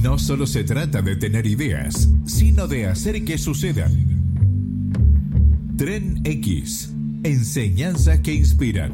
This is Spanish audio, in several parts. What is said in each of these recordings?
No solo se trata de tener ideas, sino de hacer que sucedan. Tren X. Enseñanzas que inspiran.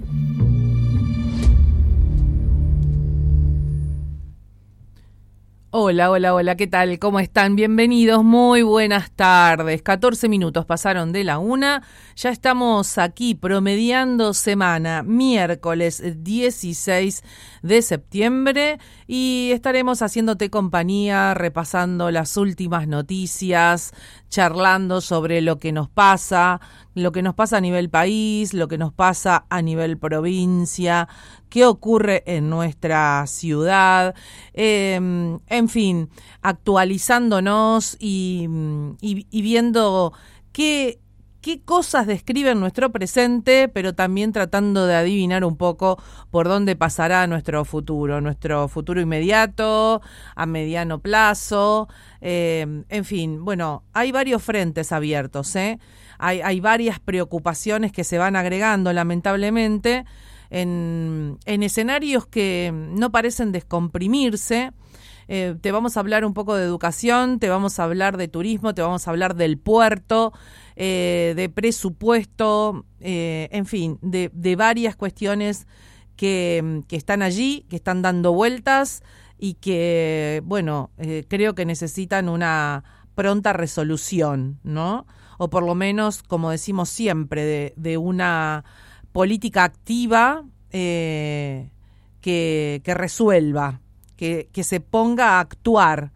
Hola, hola, hola, ¿qué tal? ¿Cómo están? Bienvenidos, muy buenas tardes. 14 minutos pasaron de la 1. Ya estamos aquí promediando semana, miércoles 16 de septiembre, y estaremos haciéndote compañía, repasando las últimas noticias, charlando sobre lo que nos pasa a nivel país, lo que nos pasa a nivel provincia, qué ocurre en nuestra ciudad, en fin, actualizándonos y viendo qué cosas describen nuestro presente, pero también tratando de adivinar un poco por dónde pasará nuestro futuro inmediato, a mediano plazo, en fin, bueno, hay varios frentes abiertos, Hay varias preocupaciones que se van agregando, lamentablemente, en escenarios que no parecen descomprimirse. Te vamos a hablar un poco de educación, te vamos a hablar de turismo, te vamos a hablar del puerto, de presupuesto, en fin, de varias cuestiones que están allí, que están dando vueltas y que, bueno, creo que necesitan una pronta resolución, ¿no? O por lo menos, como decimos siempre, de una política activa que resuelva, que se ponga a actuar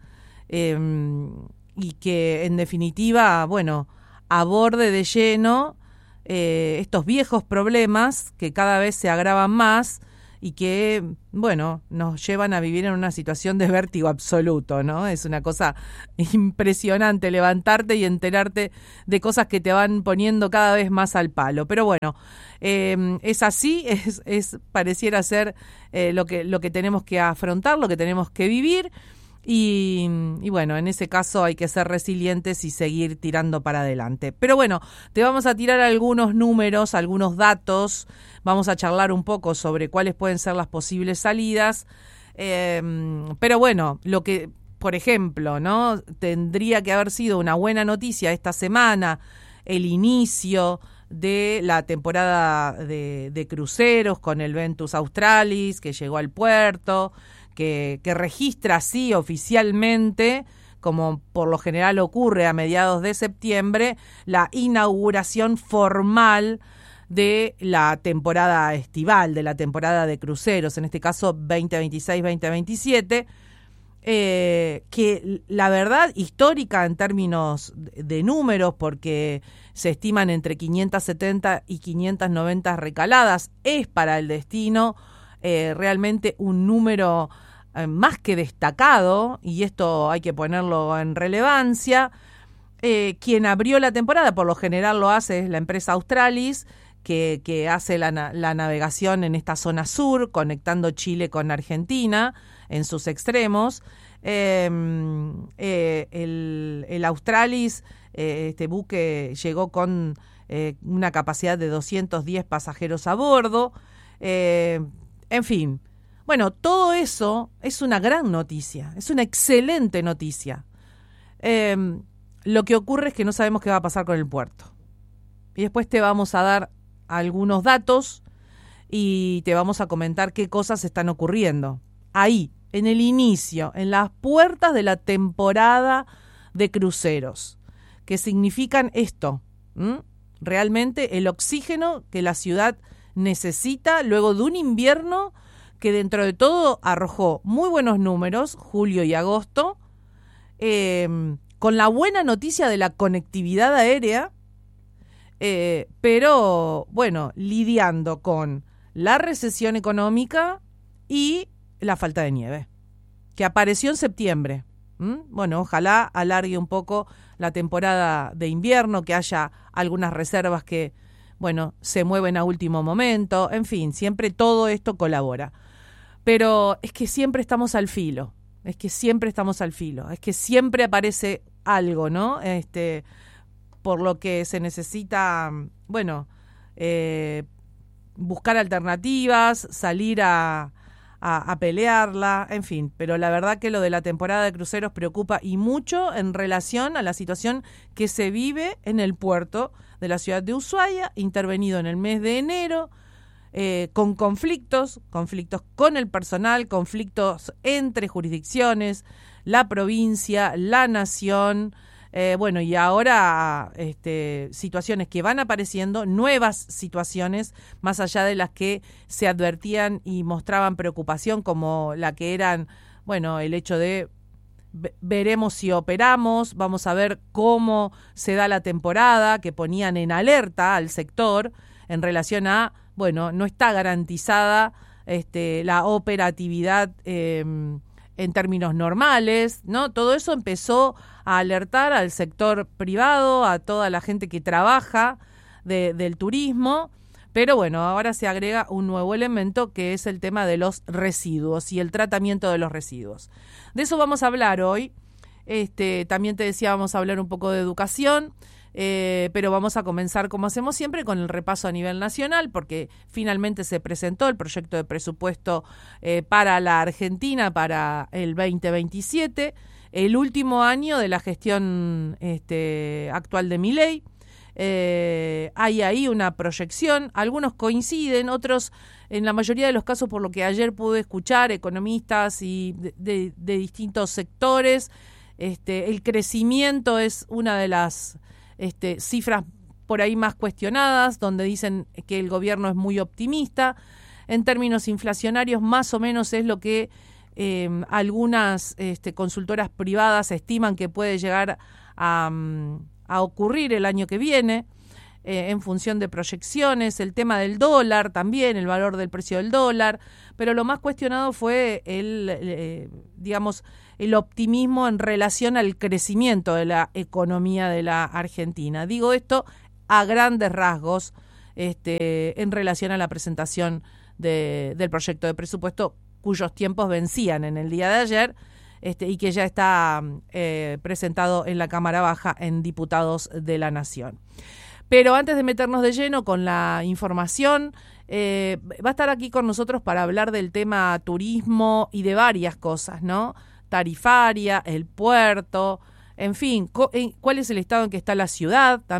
y que, en definitiva, bueno, aborde de lleno estos viejos problemas que cada vez se agravan más y que, bueno, nos llevan a vivir en una situación de vértigo absoluto, ¿no? Es una cosa impresionante levantarte y enterarte de cosas que te van poniendo cada vez más al palo. Pero bueno, es así, pareciera ser lo que tenemos que afrontar, lo que tenemos que vivir. Y bueno, en ese caso hay que ser resilientes y seguir tirando para adelante. Pero bueno, te vamos a tirar algunos números, algunos datos, vamos a charlar un poco sobre cuáles pueden ser las posibles salidas. Pero bueno, lo que, por ejemplo, ¿no?, tendría que haber sido una buena noticia esta semana, el inicio de la temporada de cruceros con el Ventus Australis, que llegó al puerto, que registra así oficialmente, como por lo general ocurre a mediados de septiembre, la inauguración formal de la temporada estival, de la temporada de cruceros, en este caso 2026-2027, que la verdad, histórica en términos de números, porque se estiman entre 570 y 590 recaladas, es para el destino realmente un número más que destacado, y esto hay que ponerlo en relevancia. Quien abrió la temporada, por lo general lo hace, es la empresa Australis, que hace la navegación en esta zona sur, conectando Chile con Argentina en sus extremos. El Australis, este buque, llegó con una capacidad de 210 pasajeros a bordo. En fin, bueno, todo eso es una gran noticia, es una excelente noticia. Lo que ocurre es que no sabemos qué va a pasar con el puerto. Y después te vamos a dar algunos datos y te vamos a comentar qué cosas están ocurriendo ahí, en el inicio, en las puertas de la temporada de cruceros, que significan esto, realmente el oxígeno que la ciudad necesita luego de un invierno que dentro de todo arrojó muy buenos números, julio y agosto, con la buena noticia de la conectividad aérea, pero bueno, lidiando con la recesión económica y la falta de nieve, que apareció en septiembre. Bueno, ojalá alargue un poco la temporada de invierno, que haya algunas reservas que, bueno, se mueven a último momento, en fin, siempre todo esto colabora. Pero es que siempre estamos al filo, es que siempre aparece algo, ¿no? Por lo que se necesita, bueno, buscar alternativas, salir a a pelearla, en fin, pero la verdad que lo de la temporada de cruceros preocupa y mucho en relación a la situación que se vive en el puerto de la ciudad de Ushuaia, intervenido en el mes de enero, con conflictos con el personal, conflictos entre jurisdicciones, la provincia, la nación, bueno, y ahora situaciones que van apareciendo, nuevas situaciones, más allá de las que se advertían y mostraban preocupación, como la que eran, bueno, el hecho de veremos si operamos, vamos a ver cómo se da la temporada, que ponían en alerta al sector en relación a, bueno, no está garantizada la operatividad en términos normales, ¿no? Todo eso empezó a alertar al sector privado, a toda la gente que trabaja del turismo, pero bueno, ahora se agrega un nuevo elemento que es el tema de los residuos y el tratamiento de los residuos. De eso vamos a hablar hoy. También te decía, vamos a hablar un poco de educación, pero vamos a comenzar, como hacemos siempre, con el repaso a nivel nacional, porque finalmente se presentó el proyecto de presupuesto para la Argentina para el 2027, el último año de la gestión actual de Milei. Hay ahí una proyección, algunos coinciden, otros, en la mayoría de los casos, por lo que ayer pude escuchar, economistas y de distintos sectores, el crecimiento es una de las cifras por ahí más cuestionadas, donde dicen que el gobierno es muy optimista. En términos inflacionarios, más o menos es lo que algunas consultoras privadas estiman que puede llegar a ocurrir el año que viene, en función de proyecciones. El tema del dólar también, el valor del precio del dólar, pero lo más cuestionado fue el optimismo en relación al crecimiento de la economía de la Argentina. Digo esto a grandes rasgos en relación a la presentación del proyecto de presupuesto, cuyos tiempos vencían en el día de ayer, y que ya está presentado en la Cámara Baja en Diputados de la Nación. Pero antes de meternos de lleno con la información, va a estar aquí con nosotros para hablar del tema turismo y de varias cosas, ¿no? Tarifaria, el puerto, en fin, cuál es el estado en que está la ciudad.